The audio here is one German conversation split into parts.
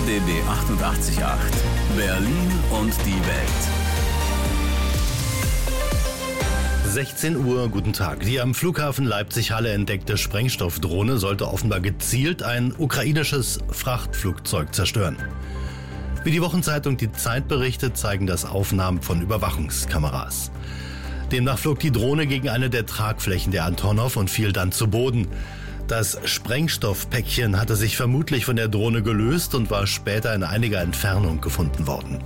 RBB 88.8 Berlin und die Welt. 16 Uhr, guten Tag. Die am Flughafen Leipzig-Halle entdeckte Sprengstoffdrohne sollte offenbar gezielt ein ukrainisches Frachtflugzeug zerstören. Wie die Wochenzeitung Die Zeit berichtet, zeigen das Aufnahmen von Überwachungskameras. Demnach flog die Drohne gegen eine der Tragflächen der Antonov und fiel dann zu Boden. Das Sprengstoffpäckchen hatte sich vermutlich von der Drohne gelöst und war später in einiger Entfernung gefunden worden.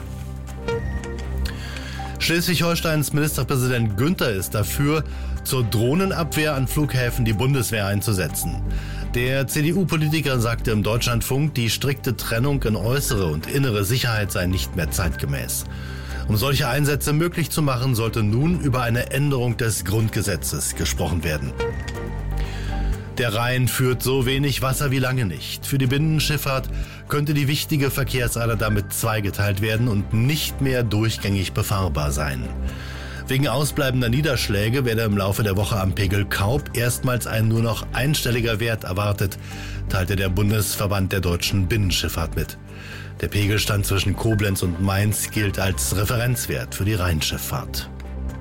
Schleswig-Holsteins Ministerpräsident Günther ist dafür, zur Drohnenabwehr an Flughäfen die Bundeswehr einzusetzen. Der CDU-Politiker sagte im Deutschlandfunk, die strikte Trennung in äußere und innere Sicherheit sei nicht mehr zeitgemäß. Um solche Einsätze möglich zu machen, sollte nun über eine Änderung des Grundgesetzes gesprochen werden. Der Rhein führt so wenig Wasser wie lange nicht. Für die Binnenschifffahrt könnte die wichtige Verkehrsader damit zweigeteilt werden und nicht mehr durchgängig befahrbar sein. Wegen ausbleibender Niederschläge werde im Laufe der Woche am Pegel Kaub erstmals ein nur noch einstelliger Wert erwartet, teilte der Bundesverband der deutschen Binnenschifffahrt mit. Der Pegelstand zwischen Koblenz und Mainz gilt als Referenzwert für die Rheinschifffahrt.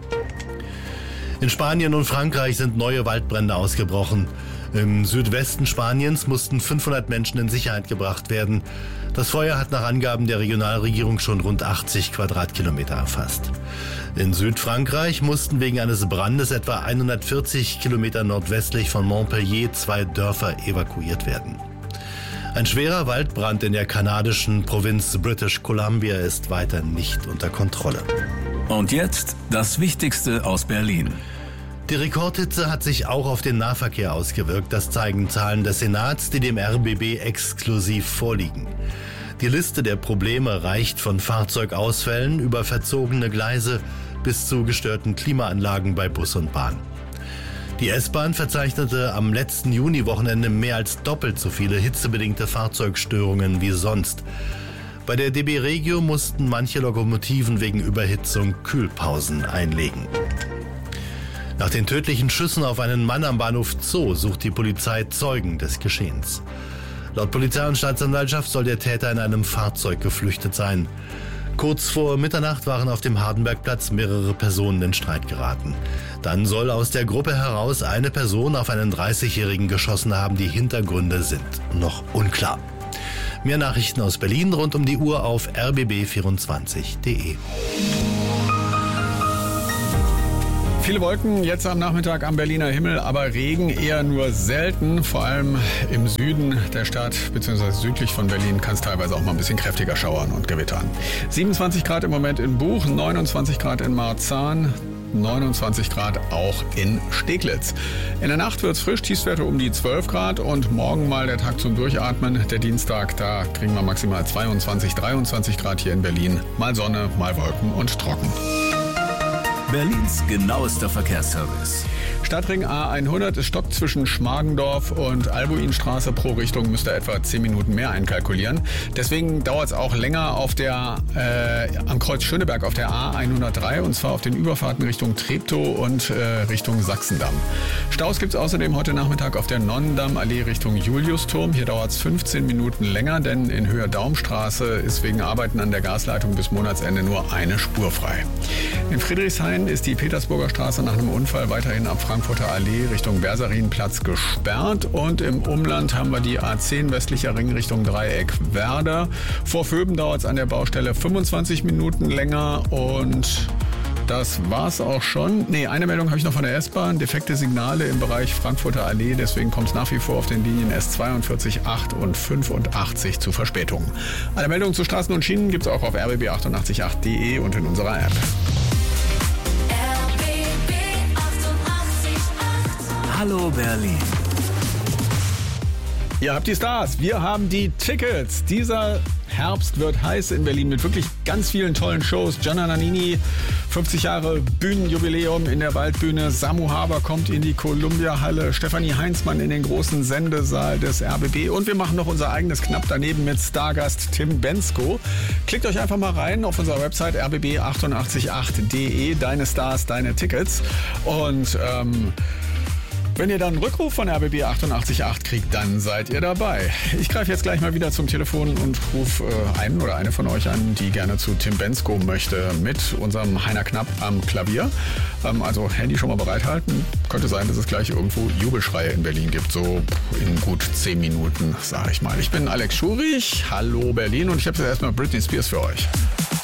In Spanien und Frankreich sind neue Waldbrände ausgebrochen. Im Südwesten Spaniens mussten 500 Menschen in Sicherheit gebracht werden. Das Feuer hat nach Angaben der Regionalregierung schon rund 80 Quadratkilometer erfasst. In Südfrankreich mussten wegen eines Brandes etwa 140 Kilometer nordwestlich von Montpellier 2 Dörfer evakuiert werden. Ein schwerer Waldbrand in der kanadischen Provinz British Columbia ist weiter nicht unter Kontrolle. Und jetzt das Wichtigste aus Berlin. Die Rekordhitze hat sich auch auf den Nahverkehr ausgewirkt. Das zeigen Zahlen des Senats, die dem RBB exklusiv vorliegen. Die Liste der Probleme reicht von Fahrzeugausfällen über verzogene Gleise bis zu gestörten Klimaanlagen bei Bus und Bahn. Die S-Bahn verzeichnete am letzten Juniwochenende mehr als doppelt so viele hitzebedingte Fahrzeugstörungen wie sonst. Bei der DB Regio mussten manche Lokomotiven wegen Überhitzung Kühlpausen einlegen. Nach den tödlichen Schüssen auf einen Mann am Bahnhof Zoo sucht die Polizei Zeugen des Geschehens. Laut Polizei und Staatsanwaltschaft soll der Täter in einem Fahrzeug geflüchtet sein. Kurz vor Mitternacht waren auf dem Hardenbergplatz mehrere Personen in Streit geraten. Dann soll aus der Gruppe heraus eine Person auf einen 30-Jährigen geschossen haben. Die Hintergründe sind noch unklar. Mehr Nachrichten aus Berlin rund um die Uhr auf rbb24.de. Viele Wolken jetzt am Nachmittag am Berliner Himmel, aber Regen eher nur selten. Vor allem im Süden der Stadt bzw. südlich von Berlin kann es teilweise auch mal ein bisschen kräftiger schauern und gewittern. 27 Grad im Moment in Buch, 29 Grad in Marzahn, 29 Grad auch in Steglitz. In der Nacht wird es frisch, Tiefstwerte um die 12 Grad und morgen mal der Tag zum Durchatmen. Der Dienstag, da kriegen wir maximal 22, 23 Grad hier in Berlin. Mal Sonne, mal Wolken und trocken. Berlins genauester Verkehrsservice. Stadtring A100, es stockt zwischen Schmargendorf und Albuinstraße. Pro Richtung müsst ihr etwa 10 Minuten mehr einkalkulieren. Deswegen dauert es auch länger am Kreuz Schöneberg auf der A103 und zwar auf den Überfahrten Richtung Treptow und Richtung Sachsendamm. Staus gibt es außerdem heute Nachmittag auf der Nonnendammallee Richtung Juliusturm. Hier dauert es 15 Minuten länger, denn in Höhe-Daumstraße ist wegen Arbeiten an der Gasleitung bis Monatsende nur eine Spur frei. In Friedrichshain ist die Petersburger Straße nach einem Unfall weiterhin ab Frankfurter Allee Richtung Bersarinplatz gesperrt und im Umland haben wir die A10 westlicher Ring Richtung Dreieck Werder. Vor Vöben dauert es an der Baustelle 25 Minuten länger und das war's auch schon. Eine Meldung habe ich noch von der S-Bahn. Defekte Signale im Bereich Frankfurter Allee. Deswegen kommt es nach wie vor auf den Linien S42, 8 und 85 zu Verspätungen. Alle Meldungen zu Straßen und Schienen gibt es auch auf rbb888.de und in unserer App. Hallo Berlin. Ihr habt die Stars, wir haben die Tickets. Dieser Herbst wird heiß in Berlin mit wirklich ganz vielen tollen Shows. Gianna Nannini, 50 Jahre Bühnenjubiläum in der Waldbühne. Samu Haber kommt in die Columbia-Halle. Stefanie Heinzmann in den großen Sendesaal des RBB. Und wir machen noch unser eigenes Knapp daneben mit Stargast Tim Bensko. Klickt euch einfach mal rein auf unserer Website rbb888.de. Deine Stars, deine Tickets. Und Wenn ihr dann einen Rückruf von RBB 88.8 kriegt, dann seid ihr dabei. Ich greife jetzt gleich mal wieder zum Telefon und rufe einen oder eine von euch an, die gerne zu Tim Bendzko möchte, mit unserem Heiner Knapp am Klavier. Also Handy schon mal bereithalten. Könnte sein, dass es gleich irgendwo Jubelschreie in Berlin gibt, so in gut 10 Minuten, sage ich mal. Ich bin Alex Schurich, hallo Berlin, und ich habe jetzt erstmal Britney Spears für euch.